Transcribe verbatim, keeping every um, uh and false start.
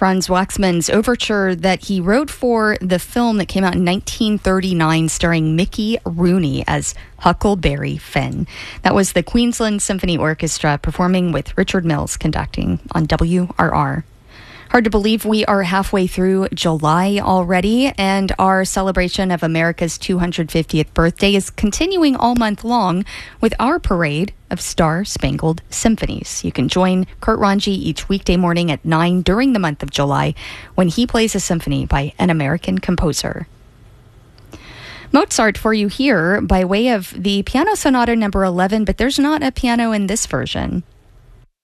Franz Waxman's overture that he wrote for the film that came out in nineteen thirty-nine starring Mickey Rooney as Huckleberry Finn. That was the Queensland Symphony Orchestra performing with Richard Mills conducting on W R R. Hard to believe we are halfway through July already, and our celebration of America's two hundred fiftieth birthday is continuing all month long with our parade of Star-Spangled Symphonies. You can join Kurt Ranji each weekday morning at nine during the month of July when he plays a symphony by an American composer. Mozart for you here by way of the Piano Sonata number eleven, but there's not a piano in this version.